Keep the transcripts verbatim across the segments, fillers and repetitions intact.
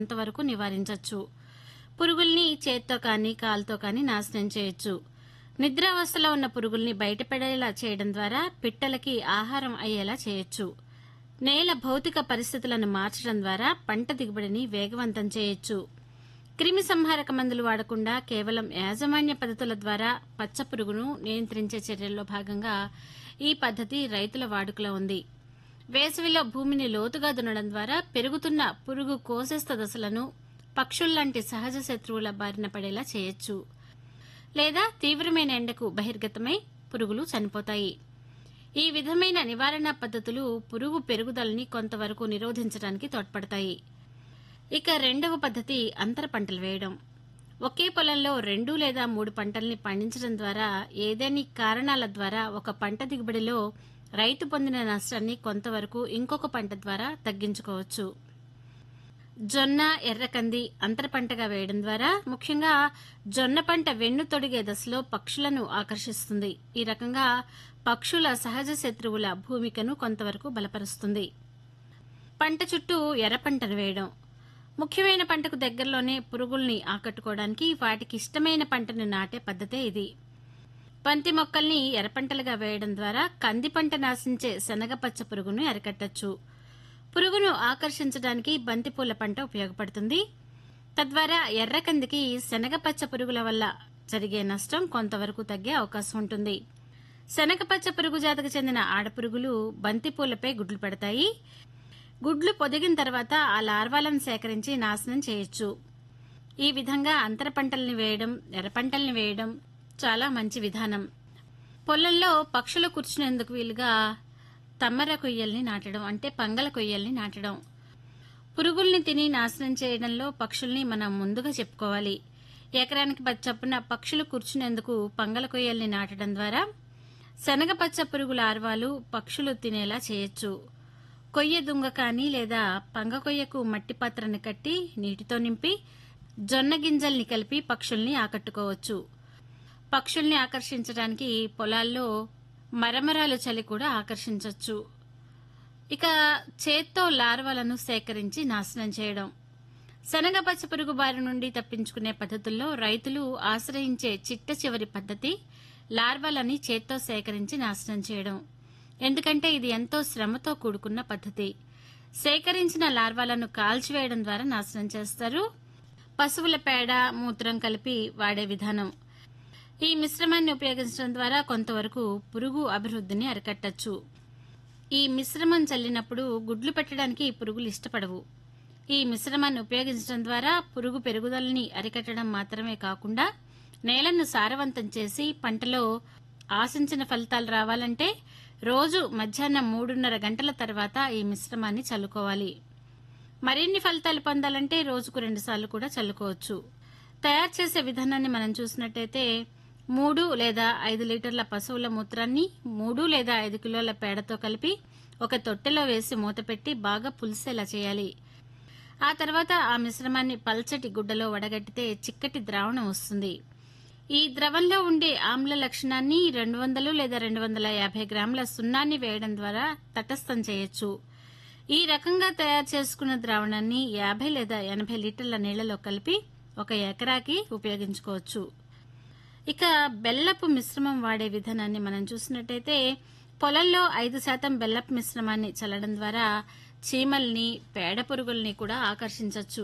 కొంతవరకు నివారించవచ్చు. పురుగుల్ని చేత్తో కానీ కాలుతో కానీ నాశనం చేయొచ్చు. నిద్రావస్థలో ఉన్న పురుగుల్ని బయటపడేలా చేయడం ద్వారా పిట్టలకి ఆహారం అయ్యేలా చేయొచ్చు. నేల భౌతిక పరిస్థితులను మార్చడం ద్వారా పంట దిగుబడిని వేగవంతం చేయొచ్చు. క్రిమి సంహారక మందులు వాడకుండా కేవలం యాజమాన్య పద్ధతుల ద్వారా పచ్చ పురుగును నియంత్రించే చర్యల్లో భాగంగా ఈ పద్ధతి రైతుల వాడుకలో ఉంది. వేసవిలో భూమిని లోతుగా దున్నడం ద్వారా పెరుగుతున్న పురుగు కోశస్థ దశలను పక్షుల్లాంటి సహజ శత్రువుల బారిన పడేలా చేయొచ్చు. లేదా తీవ్రమైన ఎండకు బహిర్గతమై పురుగులు చనిపోతాయి. ఈ విధమైన నివారణ పద్ధతులు పురుగు పెరుగుదలని కొంతవరకు నిరోధించడానికి తోడ్పడతాయి. ఇక రెండవ పద్ధతి అంతర పంటలు వేయడం. ఒకే పొలంలో రెండు లేదా మూడు పంటల్ని పండించడం ద్వారా ఏదేని కారణాల ద్వారా ఒక పంట దిగుబడిలో రైతు పొందిన నష్టాన్ని కొంతవరకు ఇంకొక పంట ద్వారా తగ్గించుకోవచ్చు. జొన్న, ఎర్రకంది అంతర పంటగా వేయడం ద్వారా ముఖ్యంగా జొన్న పంట వెన్ను తొడిగే దశలో పక్షులను ఆకర్షిస్తుంది. ఈ రకంగా పక్షుల సహజ శత్రువుల భూమికను కొంతవరకు బలపరుస్తుంది. పంట చుట్టూ ఎర్ర పంటను వేయడం. ముఖ్యమైన పంటకు దగ్గరలోనే పురుగుల్ని ఆకట్టుకోవడానికి వాటికి ఇష్టమైన పంటను నాటే పద్ధతే ఇది. బంతి మొక్కల్ని ఎర్రపంటలుగా వేయడం ద్వారా కంది పంట నాశించే శనగపచ్చ పురుగును అరికట్టచ్చు. పురుగును ఆకర్షించడానికి బంతిపూల పంట ఉపయోగపడుతుంది. తద్వారా ఎర్రకందికి శనగపచ్చ పురుగుల వల్ల జరిగే నష్టం కొంతవరకు తగ్గే అవకాశం ఉంటుంది. శనగపచ్చ పురుగు జాతికి చెందిన ఆడపురుగులు బంతిపూలపై గుడ్లు పెడతాయి. గుడ్లు పొదిగిన తర్వాత ఆ లార్వాలను సేకరించి నాశనం చేయొచ్చు. ఈ విధంగా అంతర పంటల్ని వేయడం, ఎర్ర పంటల్ని వేయడం చాలా మంచి విధానం. పొలంలో పక్షులు కూర్చునేందుకు వీలుగా తమ్మర కొయ్యల్ని నాటడం, అంటే పంగల కొయ్యల్ని నాటడం. పురుగుల్ని తిని నాశనం చేయడంలో పక్షుల్ని మనం ముందుగా చెప్పుకోవాలి. ఎకరానికి పది చొప్పున పక్షులు కూర్చునేందుకు పంగల కొయ్యల్ని నాటడం ద్వారా శనగపచ్చ పురుగు లార్వాలు పక్షులు తినేలా చేయొచ్చు. కొయ్య దుంగ కానీ లేదా పంగ కొయ్యకు మట్టి పాత్రని కట్టి నీటితో నింపి జొన్న గింజల్ని కలిపి పక్షుల్ని ఆకట్టుకోవచ్చు. పక్షుల్ని ఆకర్షించడానికి పొలాల్లో మరమరాలు చలి కూడా ఆకర్షించవచ్చు. ఇక చేత్తో లార్వాలను సేకరించి నాశనం చేయడం. శనగపచ్చ పురుగు బారి నుండి తప్పించుకునే పద్ధతుల్లో రైతులు ఆశ్రయించే చిట్ట చివరి పద్ధతి లార్వాలని చేత్తో సేకరించి నాశనం చేయడం. ఎందుకంటే ఇది ఎంతో శ్రమతో కూడుకున్న పద్ధతి. సేకరించిన లార్వాలను కాల్చివేయడం ద్వారా నాశనం చేస్తారు. పశువుల పేడ, మూత్రం కలిపి వాడే విధానం. ఈ మిశ్రమాన్ని ఉపయోగించడం ద్వారా కొంతవరకు పురుగు అభివృద్ధిని అరికట్టచ్చు. ఈ మిశ్రమం చల్లినప్పుడు గుడ్లు పెట్టడానికి పురుగులు ఇష్టపడవు. ఈ మిశ్రమాన్ని ఉపయోగించడం ద్వారా పురుగు పెరుగుదలని అరికట్టడం మాత్రమే కాకుండా నేలను సారవంతం చేసి పంటలో ఆశించిన ఫలితాలు రావాలంటే రోజు మధ్యాహ్నం మూడున్నర గంటల తర్వాత ఈ మిశ్రమాన్ని చల్లుకోవాలి. మరిన్ని ఫలితాలు పొందాలంటే రోజుకు రెండు సార్లు కూడా చల్లుకోవచ్చు. తయారు చేసే విధానాన్ని మనం చూసినట్టయితే మూడు లేదా ఐదు లీటర్ల పశువుల మూత్రాన్ని మూడు లేదా ఐదు కిలోల పేడతో కలిపి ఒక తొట్టెలో వేసి మూతపెట్టి బాగా పులిసేలా చేయాలి. ఆ తర్వాత ఆ మిశ్రమాన్ని పల్చటి గుడ్డలో వడగట్టితే చిక్కటి ద్రావణం వస్తుంది. ఈ ద్రవంలో ఉండే ఆమ్ల లక్షణాన్ని రెండు వందలు లేదా రెండు వందల యాభై గ్రాముల సున్నాన్ని వేయడం ద్వారా తటస్థం చేయొచ్చు. ఈ రకంగా తయారు చేసుకున్న ద్రావణాన్ని యాభై లేదా ఎనభై లీటర్ల నీళ్లలో కలిపి ఒక ఎకరాకి ఉపయోగించుకోవచ్చు. ఇక బెల్లపు మిశ్రమం వాడే విధానాన్ని మనం చూసినట్టయితే పొలంలో ఐదు శాతం బెల్లపు మిశ్రమాన్ని చల్లడం ద్వారా చీమల్ని, పేడ పురుగుల్ని కూడా ఆకర్షించవచ్చు.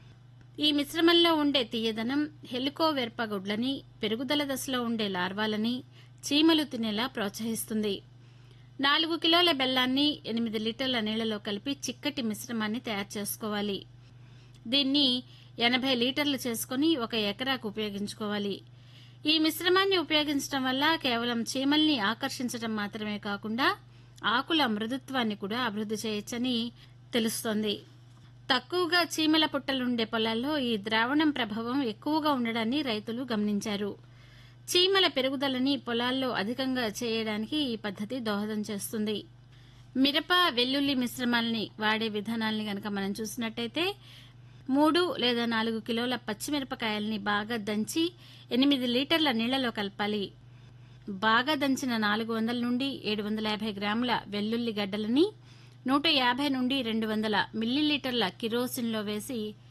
ఈ మిశ్రమంలో ఉండే తీయదనం హెలికోవెర్ప గుడ్లని, పెరుగుదల దశలో ఉండే లార్వాలని చీమలు తినేలా ప్రోత్సహిస్తుంది. నాలుగు కిలోల బెల్లాన్ని ఎనిమిది లీటర్ల నీళ్లలో కలిపి చిక్కటి మిశ్రమాన్ని తయారు చేసుకోవాలి. దీన్ని ఎనభై లీటర్లు చేసుకుని ఒక ఎకరాకు ఉపయోగించుకోవాలి. ఈ మిశ్రమాన్ని ఉపయోగించడం వల్ల కేవలం చీమల్ని ఆకర్షించడం మాత్రమే కాకుండా ఆకుల మృదుత్వాన్ని కూడా అభివృద్ధి చేయొచ్చని తెలుస్తోంది. తక్కువగా చీమల పుట్టలుండే పొలాల్లో ఈ ద్రావణం ప్రభావం ఎక్కువగా ఉండడాన్ని రైతులు గమనించారు. చీమల పెరుగుదలని పొలాల్లో అధికంగా చేయడానికి ఈ పద్ధతి దోహదం చేస్తుంది. మిరప, వెల్లుల్లి మిశ్రమాల్ని వాడే విధానాల్ని గనక మనం చూసినట్టయితే మూడు లేదా నాలుగు కిలోల పచ్చిమిరపకాయల్ని బాగా దంచి ఎనిమిది లీటర్ల నీళ్లలో కలపాలి. బాగా దంచిన నాలుగు వందల నుండి ఏడు వందల యాభై గ్రాముల వెల్లుల్లి గడ్డలని నూట యాభై నుండి రెండు వందల మిల్లీలీటర్ల కిరోసిన్లో వేసి